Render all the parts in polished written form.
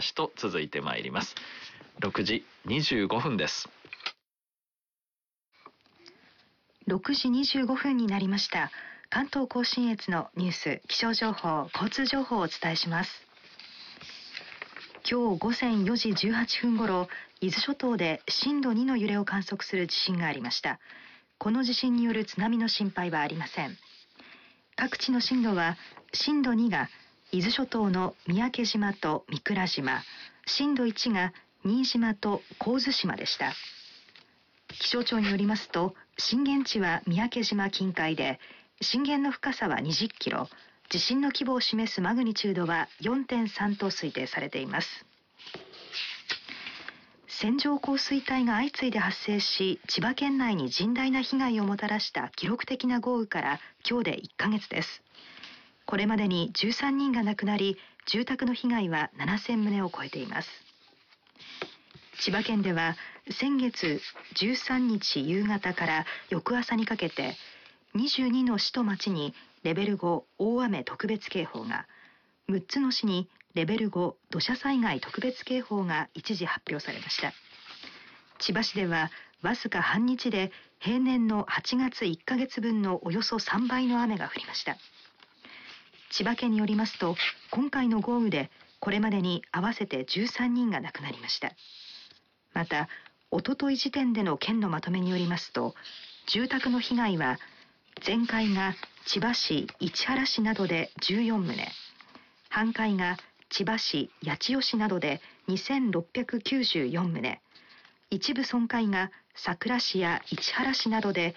話と続いてまいります。6時25分です。 6時25分になりました。関東甲信越のニュース、気象情報、交通情報をお伝えします。今日午前4時18分ごろ、伊豆諸島で震度2の揺れを観測する地震がありました。この地震による津波の心配はありません。各地の震度は、震度2が伊豆諸島の三宅島と御蔵島、震度1が新島と神津島でした。気象庁によりますと、震源地は三宅島近海で、震源の深さは20キロ、地震の規模を示すマグニチュードは 4.3 と推定されています。線状降水帯が相次いで発生し、千葉県内に甚大な被害をもたらした記録的な豪雨から今日で1ヶ月です。これまでに13人が亡くなり、住宅の被害は7000棟を超えています。千葉県では先月13日夕方から翌朝にかけて22の市と町にレベル5大雨特別警報が、6つの市にレベル5土砂災害特別警報が一時発表されました。千葉市ではわずか半日で平年の8月1ヶ月分のおよそ3倍の雨が降りました。千葉県によりますと、今回の豪雨でこれまでに合わせて13人が亡くなりました。また、おととい時点での県のまとめによりますと、住宅の被害は全壊が千葉市市原市などで14棟、半壊が千葉市八千代市などで2694棟、一部損壊が佐倉市や市原市などで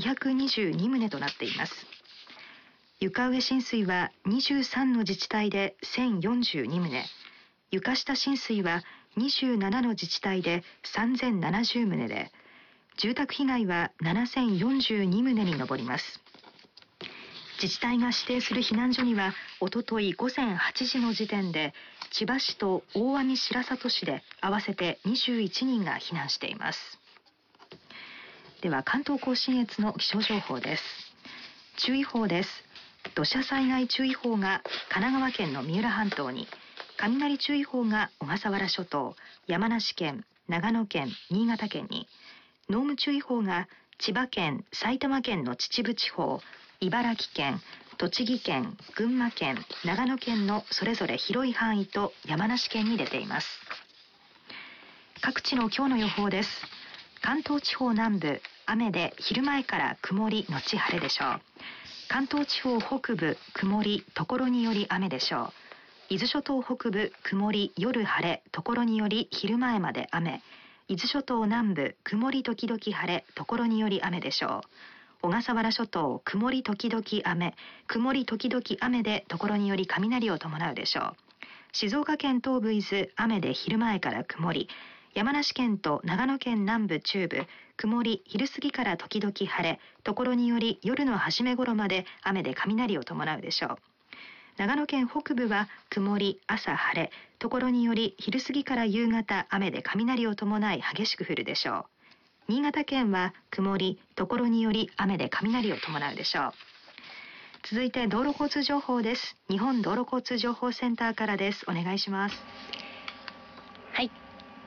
222棟となっています。床上浸水は23の自治体で1042棟、床下浸水は27の自治体で3070棟で、住宅被害は7042棟に上ります。自治体が指定する避難所には、おととい午前8時の時点で、千葉市と大網白里市で合わせて21人が避難しています。では、関東甲信越の気象情報です。注意報です。土砂災害注意報が神奈川県の三浦半島に、雷注意報が小笠原諸島、山梨県、長野県、新潟県に、濃霧注意報が千葉県、埼玉県の秩父地方、茨城県、栃木県、群馬県、長野県のそれぞれ広い範囲と山梨県に出ています。各地の今日の予報です。関東地方南部、雨で昼前から曇りのち晴れでしょう。関東地方北部、曇り、ところにより雨でしょう。伊豆諸島北部、曇り、夜晴れ、ところにより昼前まで雨。伊豆諸島南部、曇り時々晴れ、ところにより雨でしょう。小笠原諸島、曇り時々雨、曇り時々雨で、ところにより雷を伴うでしょう。静岡県東部伊豆、雨で昼前から曇り。山梨県と長野県南部中部、曇り、昼過ぎから時々晴れ、ところにより夜の初め頃まで雨で雷を伴うでしょう。長野県北部は曇り、朝晴れ、ところにより昼過ぎから夕方雨で雷を伴い激しく降るでしょう。新潟県は曇り、ところにより雨で雷を伴うでしょう。続いて道路交通情報です。日本道路交通情報センターからです。お願いします。 はい。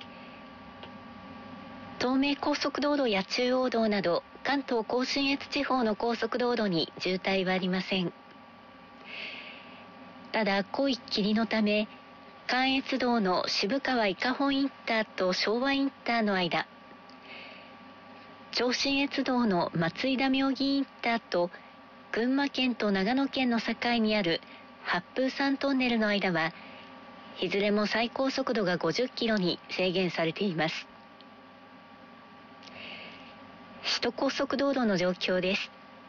東名高速道路や中央道など関東甲信越地方の高速道路に渋滞はありません。ただ濃い霧のため、関越道の渋川伊香保インターと昭和インターの間、上信越道の松井田妙義インターと群馬県と長野県の境にある八風山トンネルの間は、いずれも最高速度が50キロに制限されています。首都高速道路の状況です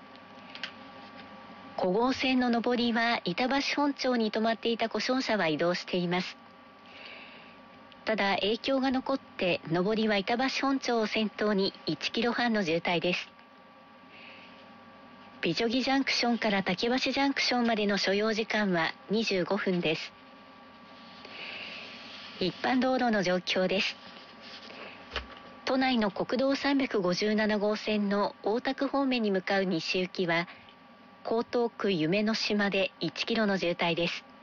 。5号線の上りは板橋本町に止まっていた故障車は移動しています。ただ影響が残って上りは板橋本町を先頭に1キロ半の渋滞です。美女木ジャンクションから竹橋ジャンクションまでの所要時間は25分です。一般道路の状況です。都内の国道357号線の大田区方面に向かう西行きは、江東区夢の島で1キロの渋滞です。